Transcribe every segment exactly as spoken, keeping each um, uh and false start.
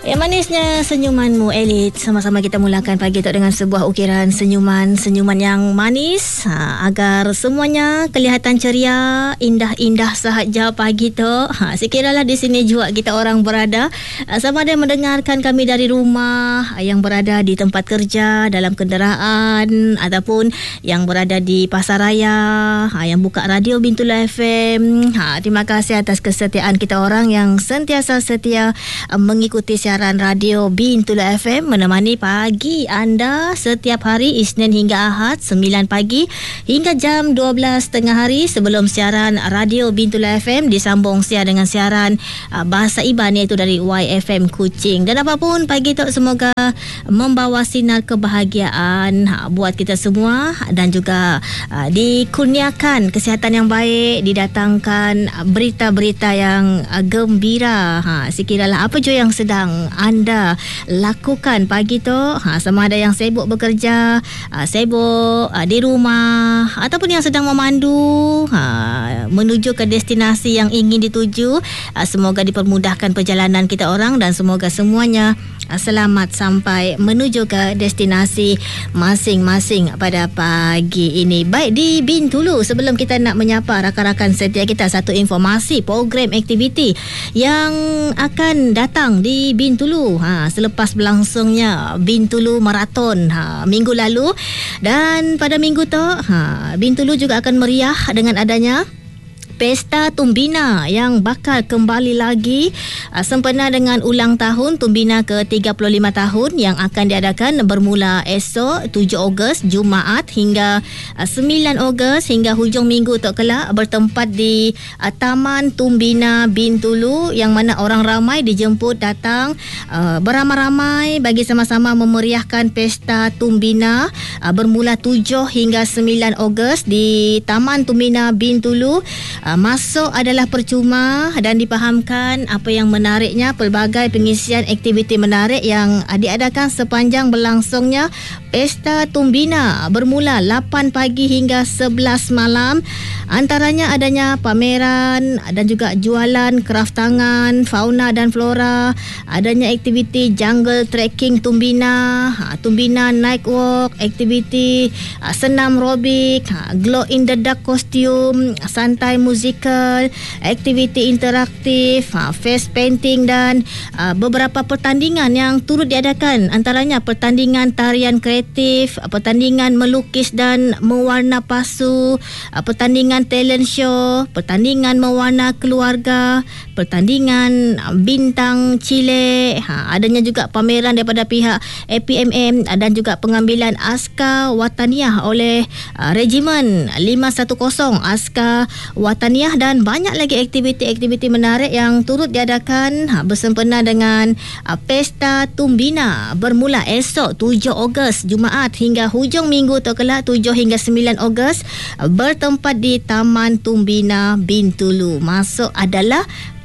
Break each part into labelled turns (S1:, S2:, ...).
S1: Ya, manisnya senyumanmu, Elit. Sama-sama kita mulakan pagi tu dengan sebuah ukiran senyuman, senyuman yang manis, ha, agar semuanya kelihatan ceria, indah-indah sahaja pagi tu. Ha, sekiralah di sini juga kita orang berada, ha, sama ada mendengarkan kami dari rumah, yang berada di tempat kerja, dalam kenderaan, ataupun yang berada di pasaraya, ha, yang buka radio Bintulu F M. Ha, terima kasih atas kesetiaan kita orang yang sentiasa setia uh, mengikuti siaran radio Bintulu F M, menemani pagi anda setiap hari Isnin hingga Ahad sembilan pagi hingga jam dua belas tengah hari. Sebelum siaran radio Bintulu F M disambung siar dengan siaran uh, Bahasa Iban, iaitu dari Y F M Kuching. Dan apapun pagi tu, semoga membawa sinar kebahagiaan ha, buat kita semua, dan juga uh, dikurniakan kesihatan yang baik, didatangkan uh, berita-berita yang uh, gembira. Ha, sekiralah apa je yang sedang anda lakukan pagi tu, ha, sama ada yang sibuk bekerja, ha, sibuk ha, di rumah, ataupun yang sedang memandu ha, menuju ke destinasi yang ingin dituju, ha, semoga dipermudahkan perjalanan kita orang, dan semoga semuanya ha, selamat sampai menuju ke destinasi masing-masing pada pagi ini. Baik, di Bintulu, sebelum kita nak menyapa rakan-rakan setia kita, satu informasi program aktiviti yang akan datang di Bintulu ha, selepas berlangsungnya Bintulu Marathon ha, minggu lalu. Dan pada minggu tu ha, Bintulu juga akan meriah dengan adanya Pesta Tumbina yang bakal kembali lagi uh, sempena dengan ulang tahun Tumbina ke tiga puluh lima tahun yang akan diadakan bermula esok tujuh Ogos Jumaat hingga uh, sembilan Ogos hingga hujung minggu tu kelak, bertempat di uh, Taman Tumbina Bintulu, yang mana orang ramai dijemput datang uh, beramai-ramai bagi sama-sama memeriahkan Pesta Tumbina uh, bermula tujuh hingga sembilan Ogos di Taman Tumbina Bintulu. Uh, masuk adalah percuma, dan dipahamkan apa yang menariknya, pelbagai pengisian aktiviti menarik yang uh, diadakan sepanjang berlangsungnya Pesta Tumbina bermula lapan pagi hingga sebelas malam. Antaranya adanya pameran dan juga jualan kraft tangan, fauna dan flora, adanya aktiviti jungle trekking Tumbina, uh, Tumbina night walk, aktiviti uh, senam robik, uh, glow in the dark kostum, santai musikal, aktiviti interaktif, ha, face painting, dan uh, beberapa pertandingan yang turut diadakan. Antaranya pertandingan tarian kreatif, pertandingan melukis dan mewarna pasu, uh, pertandingan talent show, pertandingan mewarna keluarga, pertandingan uh, bintang cilik, ha, adanya juga pameran daripada pihak A P M M dan juga pengambilan askar wataniah oleh uh, Regimen lima satu kosong Askar Wataniah, dan banyak lagi aktiviti-aktiviti menarik yang turut diadakan ha, bersempena dengan ha, Pesta Tumbina bermula esok tujuh Ogos Jumaat hingga hujung minggu tu kelak tujuh hingga sembilan Ogos, bertempat di Taman Tumbina Bintulu. Masuk adalah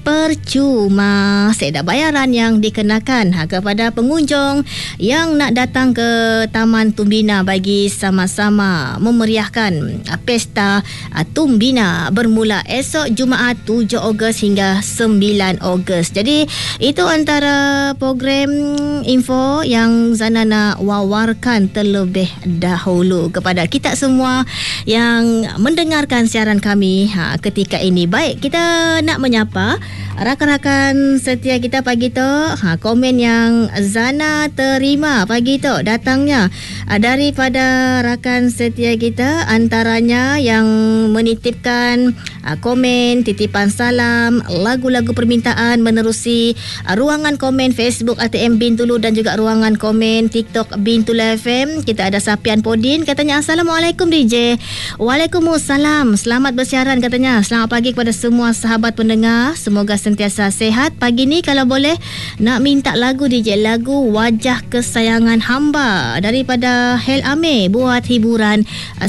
S1: percuma, seeda bayaran yang dikenakan ha, kepada pengunjung yang nak datang ke Taman Tumbina bagi sama-sama memeriahkan ha, Pesta ha, Tumbina bermula esok Jumaat tujuh Ogos hingga sembilan Ogos. Jadi itu antara program info yang Zana nak wawarkan terlebih dahulu kepada kita semua yang mendengarkan siaran kami ha, ketika ini. Baik, kita nak menyapa rakan-rakan setia kita pagi tu. Ha, komen yang Zana terima pagi tu datangnya ha, daripada rakan setia kita, antaranya yang menitipkan ha, komen, titipan salam, lagu-lagu permintaan menerusi ha, ruangan komen Facebook A T M Bintulu dan juga ruangan komen TikTok Bintulu F M. Kita ada Sapian Podin, katanya Assalamualaikum D J. Waalaikumsalam, selamat bersiaran katanya. Selamat pagi kepada semua sahabat pendengar, semoga sentiasa sehat. Pagi ni kalau boleh nak minta lagu D J, lagu Wajah Kesayangan Hamba daripada Hel Ame buat hiburan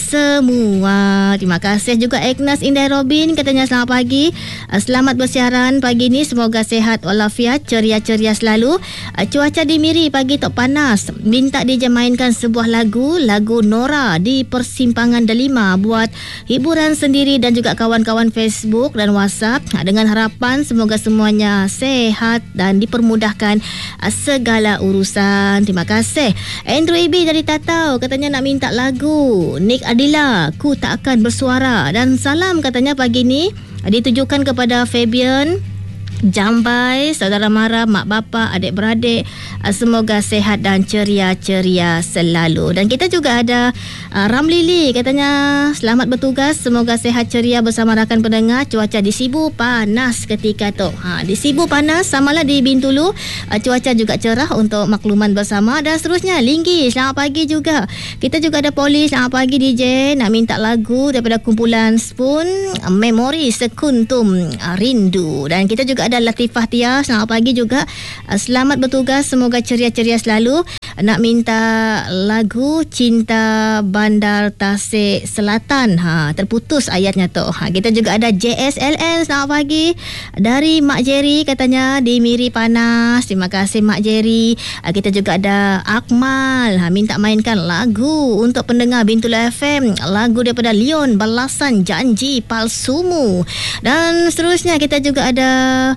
S1: semua. Terima kasih juga Agnes Indah Robin, katanya selamat pagi, selamat bersiaran pagi ni, semoga sehat walafiat, ceria-ceria selalu. Cuaca di Miri pagi tak panas, minta D J mainkan sebuah lagu, lagu Nora di Persimpangan Delima buat hiburan sendiri dan juga kawan-kawan Facebook dan WhatsApp, dengan harapan Semoga semuanya sehat dan dipermudahkan uh, segala urusan. Terima kasih. Andrew A B dari Tatau katanya nak minta lagu Nick Adila, Ku Tak Akan Bersuara. Dan salam katanya pagi ni uh, ditujukan kepada Fabian, Jambai, saudara mara, mak bapa, adik-beradik. Semoga sehat dan ceria-ceria selalu. Dan kita juga ada uh, Ramlili katanya selamat bertugas, semoga sehat ceria bersama rakan pendengar. Cuaca di Sibu panas ketika tu. Ha, di Sibu panas, samalah di Bintulu. Uh, cuaca juga cerah untuk makluman bersama. Dan seterusnya Linggi, selamat pagi juga. Kita juga ada Poli, selamat pagi D J. Nak minta lagu daripada kumpulan Spoon, uh, Memori Sekuntum uh, Rindu. Dan kita juga ada Latifah Tia, selamat pagi juga. Selamat bertugas, semoga ceria-ceria selalu. Nak minta lagu Cinta Bandar Tasik Selatan. Ha, terputus ayatnya tu. Ha, kita juga ada J S L N, selamat pagi. Dari Mak Jerry katanya di Miri panas. Terima kasih Mak Jerry. Ha, kita juga ada Akmal, ha, minta mainkan lagu untuk pendengar Bintul F M. Lagu daripada Leon, Balasan Janji Palsumu. Dan seterusnya kita juga ada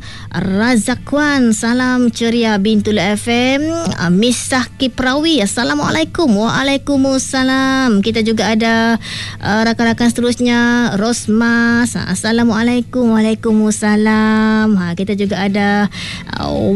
S1: Razakwan, salam ceria Bintul F M. Misah Kiprawi, Assalamualaikum. Waalaikumsalam. Kita juga ada uh, rakan-rakan seterusnya, Rosmas, Assalamualaikum. Waalaikumsalam. Ha, kita juga ada uh,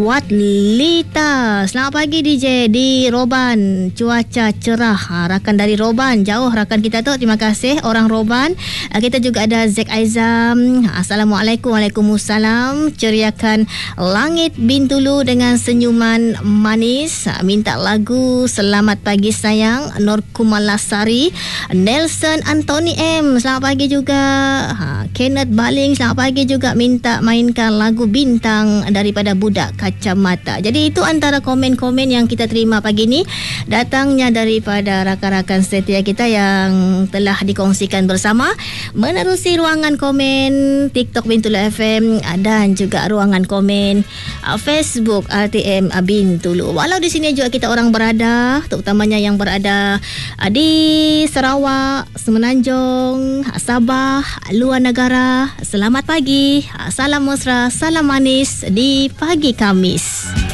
S1: Watlita, selamat pagi D J di Roban, cuaca cerah. Ha, rakan dari Roban, jauh rakan kita tu, terima kasih orang Roban. Uh, kita juga ada Zek Aizam, Assalamualaikum. Waalaikumsalam. Ceriakan langit Bintulu dengan senyuman manis. Minta lagu Selamat Pagi Sayang, Nur Kumalasari. Nelson Anthony M, selamat pagi juga. ha, Kenneth Baling, selamat pagi juga, minta mainkan lagu Bintang daripada Budak Kacamata. Jadi itu antara komen-komen yang kita terima pagi ni, datangnya daripada rakan-rakan setia kita yang telah dikongsikan bersama menerusi ruangan komen TikTok Bintul F M dan juga ruangan komen uh, Facebook R T M Bintulu. Walau di sini juga kita orang berada, terutamanya yang berada uh, di Sarawak, Semenanjung, Sabah, luar negara. Selamat pagi, uh, salam mesra, salam manis di pagi Khamis.